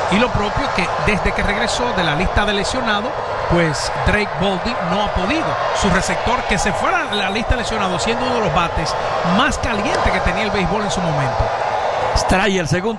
Y lo propio que desde que regresó de la lista de lesionados, pues Drake Bolding no ha podido. Su receptor, que se fuera a la lista de lesionados siendo uno de los bates más calientes que tenía el béisbol en su momento. Extrae el segundo.